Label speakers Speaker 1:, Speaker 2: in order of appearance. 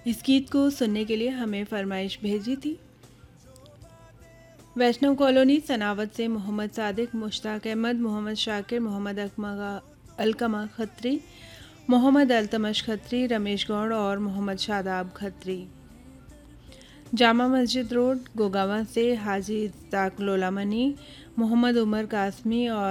Speaker 1: इस गीत को सुनने के लिए हमें फरमाइश भेजी थी वैष्णव कॉलोनी सनावत से मोहम्मद सादिक, मुश्ताक अहमद, मोहम्मद शाकिर, मोहम्मद अलकमा खत्री, मोहम्मद अल्तमश खत्री, रमेश गौड़ और मोहम्मद शादाब खत्री। जामा मस्जिद रोड गोगावा से हाजी इस्ताक लोलामनी, मोहम्मद उमर कासमी और